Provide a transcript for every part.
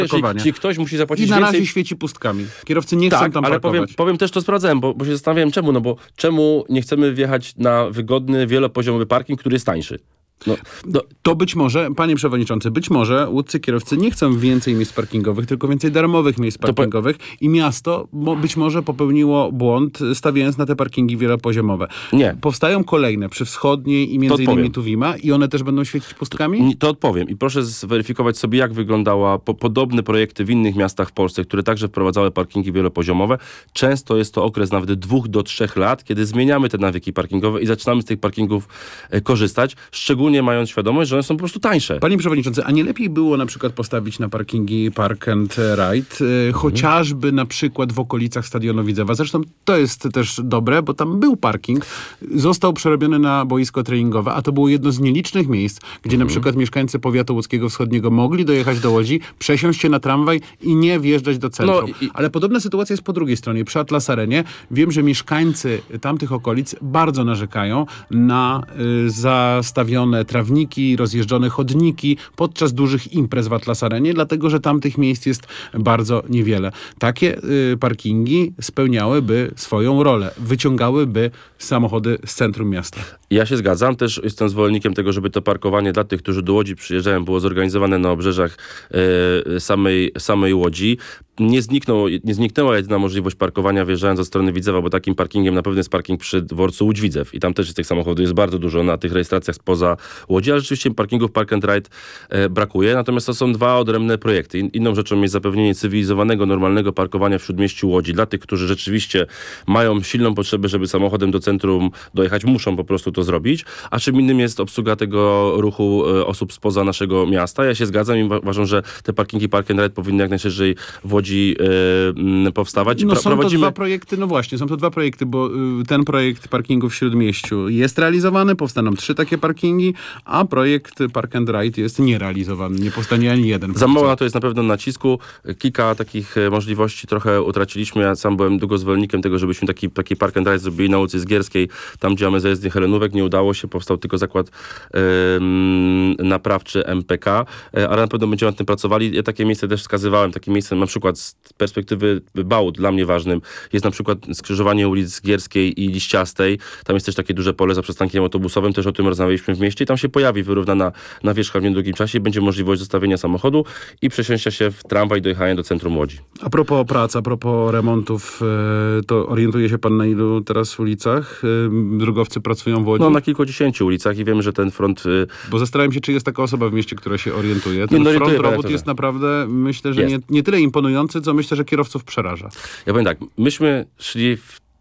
Czyli ktoś musi zapłacić I na więcej. razie świeci pustkami. Kierowcy nie chcą tam ale parkować. powiem też, to sprawdzałem, bo się zastanawiałem czemu. No bo czemu nie chcemy wjechać na wygodny, wielopoziomowy parking, który jest tańszy? To być może, panie przewodniczący, być może łódzcy kierowcy nie chcą więcej miejsc parkingowych, tylko więcej darmowych miejsc parkingowych i miasto być może popełniło błąd, stawiając na te parkingi wielopoziomowe. Nie. Powstają kolejne przy Wschodniej i między innymi Tuwima i one też będą świecić pustkami? To odpowiem i proszę zweryfikować sobie, jak wyglądała podobne projekty w innych miastach w Polsce, które także wprowadzały parkingi wielopoziomowe. Często jest to okres nawet 2 do 3 lat, kiedy zmieniamy te nawyki parkingowe i zaczynamy z tych parkingów korzystać, szczególnie mając świadomość, że one są po prostu tańsze. Panie przewodniczący, a nie lepiej było na przykład postawić na parkingi Park and Ride, chociażby na przykład w okolicach Stadionu Widzewa? Zresztą to jest też dobre, bo tam był parking, został przerobiony na boisko treningowe, a to było jedno z nielicznych miejsc, gdzie na przykład mieszkańcy powiatu łódzkiego wschodniego mogli dojechać do Łodzi, przesiąść się na tramwaj i nie wjeżdżać do centrum. Ale podobna sytuacja jest po drugiej stronie, przy Atlas Arenie. Wiem, że mieszkańcy tamtych okolic bardzo narzekają na zastawione trawniki, rozjeżdżone chodniki podczas dużych imprez w Atlas Arenie, dlatego, że tamtych miejsc jest bardzo niewiele. Takie parkingi spełniałyby swoją rolę, wyciągałyby samochody z centrum miasta. Ja się zgadzam, też jestem zwolennikiem tego, żeby to parkowanie dla tych, którzy do Łodzi przyjeżdżają, było zorganizowane na obrzeżach samej Łodzi. Nie zniknęła jedyna możliwość parkowania wjeżdżając ze strony Widzewa, bo takim parkingiem na pewno jest parking przy dworcu Łódź-Widzew i tam też tych samochodów jest bardzo dużo na tych rejestracjach spoza Łodzi, ale rzeczywiście parkingów Park and Ride brakuje, natomiast to są 2 odrębne projekty. Inną rzeczą jest zapewnienie cywilizowanego, normalnego parkowania w śródmieściu Łodzi dla tych, którzy rzeczywiście mają silną potrzebę, żeby samochodem do centrum dojechać, muszą po prostu to zrobić, a czym innym jest obsługa tego ruchu osób spoza naszego miasta. Ja się zgadzam i uważam, że te parkingi Park and Ride powinny jak najszerzej w Łodzi powstawać. Są to 2 projekty, są to 2 projekty, bo ten projekt parkingu w Śródmieściu jest realizowany, powstaną 3 takie parkingi, a projekt Park and Ride jest nierealizowany, nie powstanie ani jeden. Za mało na to jest na pewno nacisku. Kilka takich możliwości trochę utraciliśmy. Ja sam byłem długo zwolennikiem tego, żebyśmy taki Park and Ride zrobili na ulicy Zgierskiej. Tam, gdzie mamy zajezdnię Helenówek, nie udało się. Powstał tylko zakład naprawczy MPK, ale na pewno będziemy nad tym pracowali. Ja takie miejsce też wskazywałem. Takie miejsce na przykład z perspektywy Bałut, dla mnie ważnym, jest na przykład skrzyżowanie ulic Zgierskiej i Liściastej. Tam jest też takie duże pole za przystankiem autobusowym. Też o tym rozmawialiśmy w mieście i tam się pojawi wyrównana nawierzchnia w niedługim czasie. Będzie możliwość zostawienia samochodu i przesiąścia się w tramwaj i dojechania do centrum Łodzi. A propos prac, a propos remontów, to orientuje się pan na ilu teraz ulicach drogowcy pracują w Łodzi? Na kilkudziesięciu ulicach i wiemy, że ten front... Bo zastanawiam się, czy jest taka osoba w mieście, która się orientuje. Ten front robót jest naprawdę, myślę, że nie tyle imponujący, co myślę, że kierowców przeraża. Ja powiem tak, myśmy szli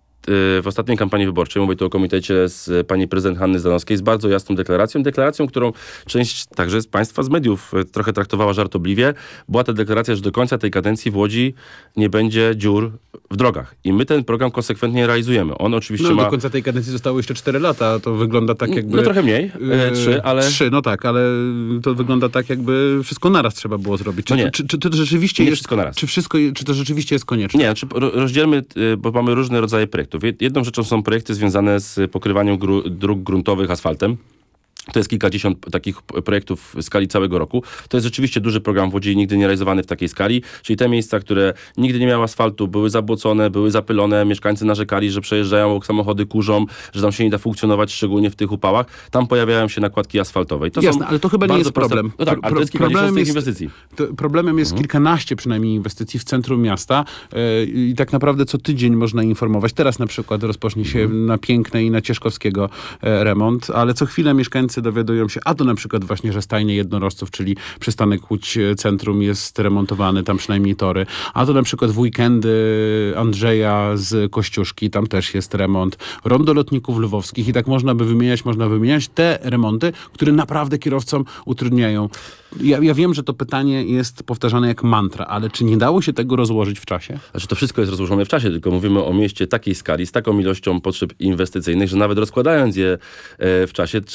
w ostatniej kampanii wyborczej, mówię tu o komitecie z pani prezydent Hanny Zdanowskiej, z bardzo jasną deklaracją, którą część także z państwa z mediów trochę traktowała żartobliwie. Była ta deklaracja, że do końca tej kadencji w Łodzi nie będzie dziur w drogach. I my ten program konsekwentnie realizujemy. On oczywiście do końca tej kadencji zostało jeszcze 4 lata. To wygląda tak jakby... No trochę mniej, 3, ale... 3, ale to wygląda tak jakby wszystko naraz trzeba było zrobić. Czy to rzeczywiście nie jest... wszystko naraz. Czy to rzeczywiście jest konieczne? Nie, rozdzielmy, bo mamy różne rodzaje projektów. Jedną rzeczą są projekty związane z pokrywaniem dróg gruntowych asfaltem. To jest kilkadziesiąt takich projektów w skali całego roku. To jest rzeczywiście duży program w Łodzi, nigdy nie realizowany w takiej skali. Czyli te miejsca, które nigdy nie miały asfaltu, były zabłocone, były zapylone, mieszkańcy narzekali, że przejeżdżają obok samochody, kurzą, że tam się nie da funkcjonować, szczególnie w tych upałach. Tam pojawiają się nakładki asfaltowe. To jasne, ale to chyba nie jest problem. No tak, ale to jest kilkadziesiąt tych inwestycji. Problemem jest kilkanaście przynajmniej inwestycji w centrum miasta i tak naprawdę co tydzień można informować. Teraz na przykład rozpocznie się na Pięknej i na Cieszkowskiego remont, ale co chwilę mieszkańcy dowiadują się, a to na przykład właśnie, że stajnie jednorożców, czyli przystanek Łódź Centrum jest remontowany, tam przynajmniej tory, a to na przykład w weekendy Andrzeja z Kościuszki, tam też jest remont, rondo lotników lwowskich i tak można wymieniać te remonty, które naprawdę kierowcom utrudniają. Ja wiem, że to pytanie jest powtarzane jak mantra, ale czy nie dało się tego rozłożyć w czasie? Znaczy to wszystko jest rozłożone w czasie, tylko mówimy o mieście takiej skali, z taką ilością potrzeb inwestycyjnych, że nawet rozkładając je w czasie, część tych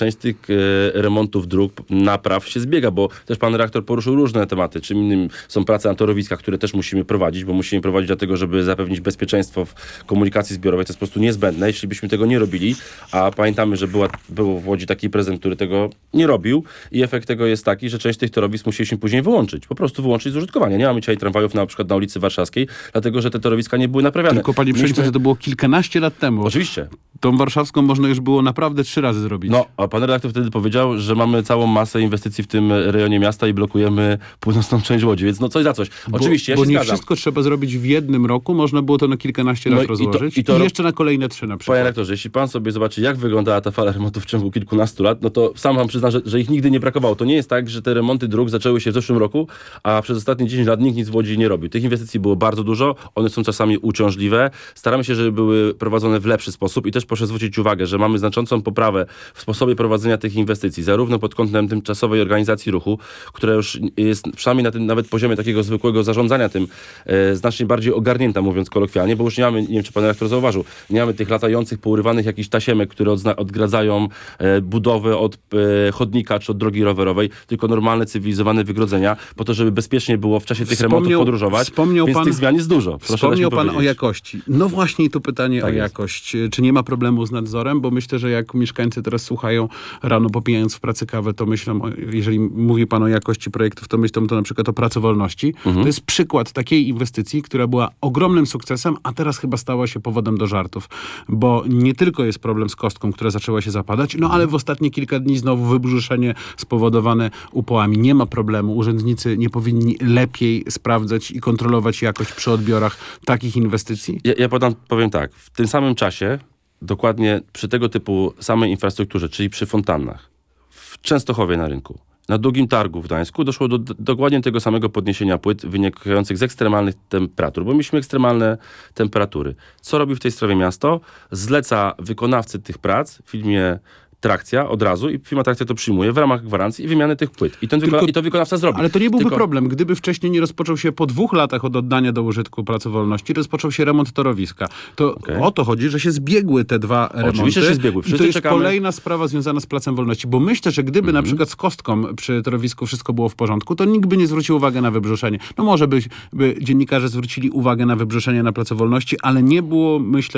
remontów dróg, napraw się zbiega, bo też pan redaktor poruszył różne tematy. Czym innym są prace na torowiskach, które też musimy prowadzić, bo musimy prowadzić dlatego, żeby zapewnić bezpieczeństwo w komunikacji zbiorowej. To jest po prostu niezbędne, jeśli byśmy tego nie robili, a pamiętamy, że był w Łodzi taki prezydent, który tego nie robił i efekt tego jest taki, że część tych torowisk musieliśmy później wyłączyć. Po prostu wyłączyć z użytkowania. Nie mamy dzisiaj tramwajów na przykład na ulicy Warszawskiej, dlatego, że te torowiska nie były naprawiane. Tylko panie przewodniczący, to było kilkanaście lat temu. Oczywiście. Tą warszawską można już było naprawdę 3 razy zrobić. No, a pan redaktor wtedy powiedział, że mamy całą masę inwestycji w tym rejonie miasta i blokujemy północną część Łodzi, więc no coś za coś. Oczywiście, ja bo się nie zgadzam. wszystko trzeba zrobić w jednym roku, można było to na kilkanaście lat rozłożyć i jeszcze na kolejne 3 na przykład. Panie redaktorze, jeśli pan sobie zobaczy, jak wyglądała ta fala remontów w ciągu kilkunastu lat, no to sam wam przyznam, że ich nigdy nie brakowało. To nie jest tak, że te remonty dróg zaczęły się w zeszłym roku, a przez ostatnie 10 lat nikt nic w Łodzi nie robił. Tych inwestycji było bardzo dużo, one są czasami uciążliwe. Staramy się, żeby były prowadzone w lepszy sposób i też proszę zwrócić uwagę, że mamy znaczącą poprawę w sposobie prowadzenia tych inwestycji, zarówno pod kątem tymczasowej organizacji ruchu, która już jest przynajmniej na tym nawet poziomie takiego zwykłego zarządzania tym znacznie bardziej ogarnięta, mówiąc kolokwialnie, bo już nie mamy, nie wiem czy pan redaktor zauważył, nie mamy tych latających, pourywanych jakichś tasiemek, które odgradzają budowę od chodnika czy od drogi rowerowej, tylko normalne, cywilizowane wygrodzenia, po to, żeby bezpiecznie było w czasie tych remontów podróżować, więc tych zmian jest dużo. Proszę wspomniał pan o jakości. No właśnie tu pytanie Tak o jest. jakość. Czy nie ma problemu z nadzorem? Bo myślę, że jak mieszkańcy teraz słuchają rano popijając w pracy kawę, to myślą, jeżeli mówi pan o jakości projektów, to myślą to na przykład o pracowolności. To jest przykład takiej inwestycji, która była ogromnym sukcesem, a teraz chyba stała się powodem do żartów. Bo nie tylko jest problem z kostką, która zaczęła się zapadać, no ale w ostatnie kilka dni znowu wybrzuszenie spowodowane upałami. Nie ma problemu. Urzędnicy nie powinni lepiej sprawdzać i kontrolować jakość przy odbiorach takich inwestycji? Ja powiem tak, w tym samym czasie, dokładnie przy tego typu samej infrastrukturze, czyli przy fontannach, w Częstochowie na rynku, na Długim Targu w Gdańsku doszło do dokładnie tego samego podniesienia płyt wynikających z ekstremalnych temperatur, bo mieliśmy ekstremalne temperatury. Co robi w tej sprawie miasto? Zleca wykonawcy tych prac, firmie Trakcja od razu i firma Trakcja to przyjmuje w ramach gwarancji i wymiany tych płyt. I to wykonawca zrobi. Ale to nie byłby problem. Gdyby wcześniej nie rozpoczął się po 2 latach od oddania do użytku pracowolności, rozpoczął się remont torowiska. To o to chodzi, że się zbiegły te dwa remonty. Oczywiście się zbiegły. I to jest kolejna sprawa związana z Placem Wolności. Bo myślę, że gdyby na przykład z kostką przy torowisku wszystko było w porządku, to nikt by nie zwrócił uwagi na wybrzuszenie. No może by dziennikarze zwrócili uwagę na wybrzuszenie na Placu Wolności, ale nie było, myślę,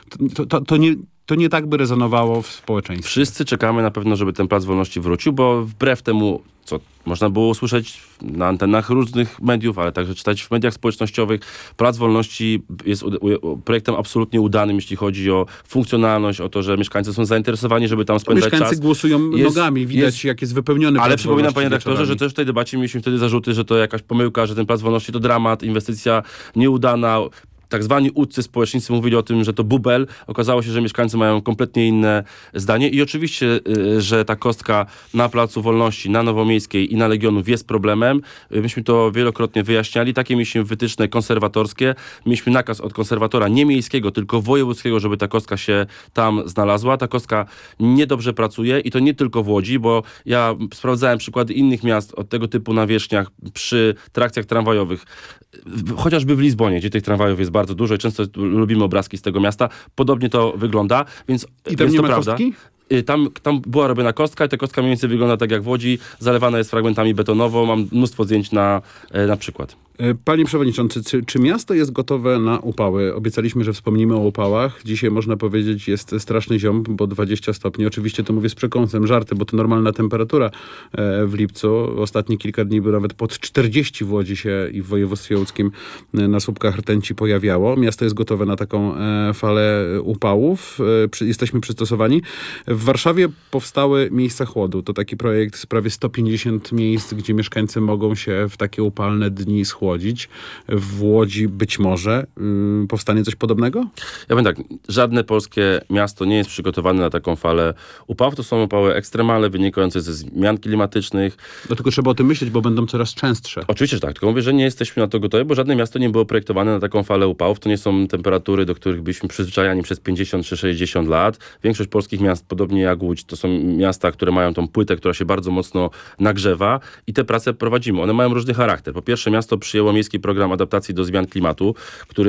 to nie tak by rezonowało w społeczeństwie. Wszyscy czekamy na pewno, żeby ten Plac Wolności wrócił, bo wbrew temu, co można było usłyszeć na antenach różnych mediów, ale także czytać w mediach społecznościowych, Plac Wolności jest projektem absolutnie udanym, jeśli chodzi o funkcjonalność, o to, że mieszkańcy są zainteresowani, żeby tam spędzać czas. Mieszkańcy głosują nogami, widać jak jest wypełniony Plac Ale przypominam, panie wieczorami. redaktorze, że też w tej debacie mieliśmy wtedy zarzuty, że to jakaś pomyłka, że ten Plac Wolności to dramat, inwestycja nieudana. Tak zwani uczcy społecznicy mówili o tym, że to bubel. Okazało się, że mieszkańcy mają kompletnie inne zdanie i oczywiście, że ta kostka na Placu Wolności, na Nowomiejskiej i na Legionów jest problemem. Myśmy to wielokrotnie wyjaśniali. Takie mieliśmy wytyczne konserwatorskie. Mieliśmy nakaz od konserwatora nie miejskiego, tylko wojewódzkiego, żeby ta kostka się tam znalazła. Ta kostka niedobrze pracuje i to nie tylko w Łodzi, bo ja sprawdzałem przykłady innych miast o tego typu nawierzchniach przy trakcjach tramwajowych. Chociażby w Lizbonie, gdzie tych tramwajów jest bardzo dużo i często lubimy obrazki z tego miasta. Podobnie to wygląda, więc I tam nie to ma prawda. kostki? Tam była robiona kostka i ta kostka mniej więcej wygląda tak jak w Łodzi, zalewana jest fragmentami betonowo. Mam mnóstwo zdjęć na przykład. Panie przewodniczący, czy miasto jest gotowe na upały? Obiecaliśmy, że wspomnimy o upałach. Dzisiaj można powiedzieć jest straszny ziom, bo 20 stopni. Oczywiście to mówię z przekąsem, żarty, bo to normalna temperatura w lipcu. Ostatnie kilka dni było nawet pod 40 w Łodzi się i w województwie łódzkim na słupkach rtęci pojawiało. Miasto jest gotowe na taką falę upałów. Jesteśmy przystosowani. W Warszawie powstały miejsca chłodu. To taki projekt z prawie 150 miejsc, gdzie mieszkańcy mogą się w takie upalne dni schłodzić. W Łodzi być może powstanie coś podobnego? Ja powiem tak, żadne polskie miasto nie jest przygotowane na taką falę upałów. To są upały ekstremalne, wynikające ze zmian klimatycznych. No tylko trzeba o tym myśleć, bo będą coraz częstsze. Oczywiście, że tak. Tylko mówię, że nie jesteśmy na to gotowi, bo żadne miasto nie było projektowane na taką falę upałów. To nie są temperatury, do których byliśmy przyzwyczajani przez 50 czy 60 lat. Większość polskich miast, podobnie jak Łódź, to są miasta, które mają tą płytę, która się bardzo mocno nagrzewa i te prace prowadzimy. One mają różny charakter. Po pierwsze, miasto przyjęło miejski program adaptacji do zmian klimatu, który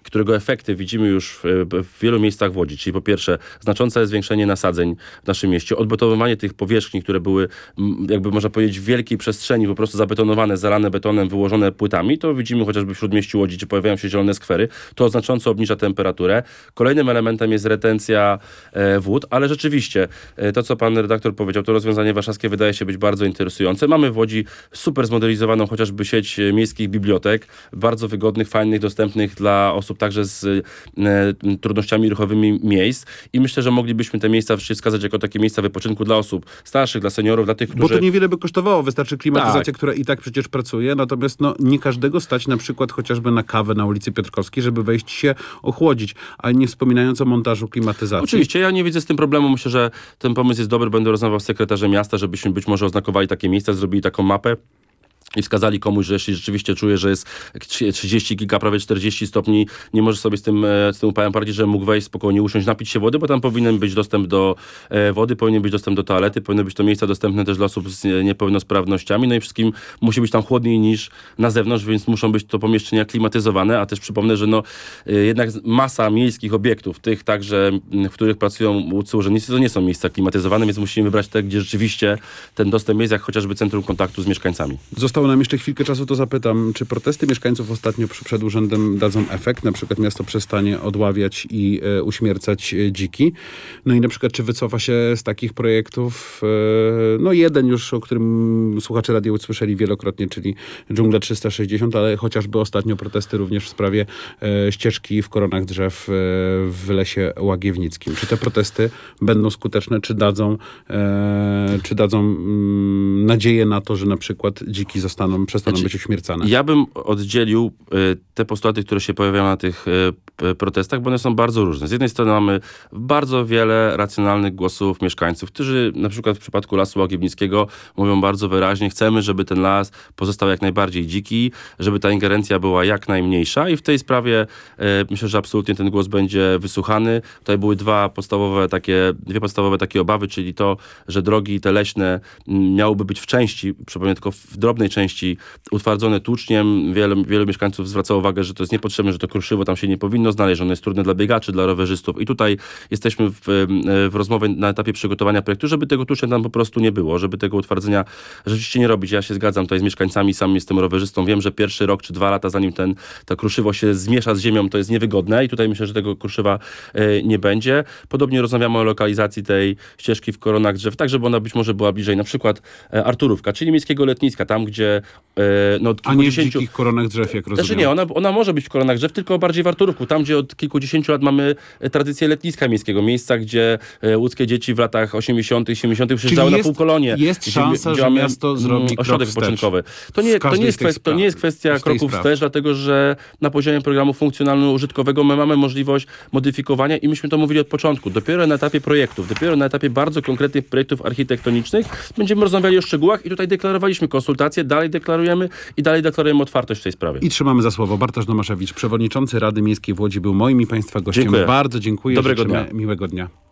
którego efekty widzimy już w wielu miejscach w Łodzi, czyli po pierwsze znaczące zwiększenie nasadzeń w naszym mieście, odbetonowanie tych powierzchni, które były, jakby można powiedzieć, w wielkiej przestrzeni, po prostu zabetonowane, zalane betonem, wyłożone płytami, to widzimy chociażby w Śródmieściu Łodzi, gdzie pojawiają się zielone skwery, to znacząco obniża temperaturę. Kolejnym elementem jest retencja wód, ale rzeczywiście to, co pan redaktor powiedział, to rozwiązanie warszawskie wydaje się być bardzo interesujące. Mamy w Łodzi super zmodelizowaną chociażby sieć miejskich bibliotek, bardzo wygodnych, fajnych, dostępnych dla osób także z trudnościami ruchowymi miejsc i myślę, że moglibyśmy te miejsca wskazać jako takie miejsca wypoczynku dla osób starszych, dla seniorów, dla tych, którzy... Bo to niewiele by kosztowało, wystarczy klimatyzacja, która i tak przecież pracuje, natomiast nie każdego stać na przykład chociażby na kawę na ulicy Piotrkowskiej, żeby wejść się ochłodzić, ale nie wspominając o montażu klimatyzacji. Oczywiście, ja nie widzę z tym problemu, myślę, że ten pomysł jest dobry, będę rozmawiał z sekretarzem miasta, żebyśmy być może oznakowali takie miejsca, zrobili taką mapę i wskazali komuś, że jeśli rzeczywiście czuje, że jest 30 kilka, prawie 40 stopni, nie może sobie z tym upałem poradzić, że mógł wejść spokojnie, usiąść, napić się wody, bo tam powinien być dostęp do wody, powinien być dostęp do toalety, powinny być to miejsca dostępne też dla osób z niepełnosprawnościami, no i wszystkim musi być tam chłodniej niż na zewnątrz, więc muszą być to pomieszczenia klimatyzowane, a też przypomnę, że jednak masa miejskich obiektów, tych także, w których pracują łódcy urzędnicy, to nie są miejsca klimatyzowane, więc musimy wybrać te, gdzie rzeczywiście ten dostęp jest, jak chociażby centrum kontaktu z mieszkańcami. Zostało nam jeszcze chwilkę czasu, to zapytam, czy protesty mieszkańców ostatnio przed urzędem dadzą efekt? Na przykład miasto przestanie odławiać i uśmiercać dziki. No i na przykład, czy wycofa się z takich projektów, jeden już, o którym słuchacze radia usłyszeli wielokrotnie, czyli Dżungla 360, ale chociażby ostatnio protesty również w sprawie ścieżki w koronach drzew w Lesie Łagiewnickim. Czy te protesty będą skuteczne, czy dadzą nadzieję na to, że na przykład dziki przestaną być uśmiercane? Ja bym oddzielił te postulaty, które się pojawiają na tych protestach, bo one są bardzo różne. Z jednej strony mamy bardzo wiele racjonalnych głosów mieszkańców, którzy na przykład w przypadku Lasu Łagiewnickiego mówią bardzo wyraźnie, chcemy, żeby ten las pozostał jak najbardziej dziki, żeby ta ingerencja była jak najmniejsza i w tej sprawie myślę, że absolutnie ten głos będzie wysłuchany. Tutaj były dwie podstawowe takie obawy, czyli to, że drogi te leśne miałyby być w części, przypomnę tylko w drobnej części utwardzone tłuczniem. Wielu mieszkańców zwracało uwagę, że to jest niepotrzebne, że to kruszywo tam się nie powinno znaleźć, że ono jest trudne dla biegaczy, dla rowerzystów. I tutaj jesteśmy w rozmowie na etapie przygotowania projektu, żeby tego tłucznia tam po prostu nie było, żeby tego utwardzenia rzeczywiście nie robić. Ja się zgadzam tutaj z mieszkańcami, sam jestem rowerzystą. Wiem, że pierwszy rok czy 2 lata, zanim to kruszywo się zmiesza z ziemią, to jest niewygodne i tutaj myślę, że tego kruszywa nie będzie. Podobnie rozmawiamy o lokalizacji tej ścieżki w koronach drzew, tak żeby ona być może była bliżej na przykład Arturówka, czyli miejskiego letniska, tam gdzie a nie w dzikich koronach drzew, jak rozumiem. Znaczy nie, ona może być w koronach drzew, tylko bardziej w Arturówku, tam gdzie od kilkudziesięciu lat mamy tradycję letniska miejskiego, miejsca, gdzie łódzkie dzieci w latach 80., 70. przyjeżdżały na półkolonie. Jest szansa, że miasto zrobi ośrodek wypoczynkowy. To nie jest kwestia kroków wstecz, dlatego że na poziomie programu funkcjonalno-użytkowego my mamy możliwość modyfikowania i myśmy to mówili od początku. Dopiero na etapie projektów, dopiero na etapie bardzo konkretnych projektów architektonicznych będziemy rozmawiali o szczegółach i tutaj deklarowaliśmy konsultacje, dalej deklarujemy otwartość w tej sprawie. I trzymamy za słowo. Bartosz Domaszewicz, przewodniczący Rady Miejskiej w Łodzi, był moim i Państwa gościem. Dziękuję. Bardzo dziękuję. Dobrego dnia. Miłego dnia.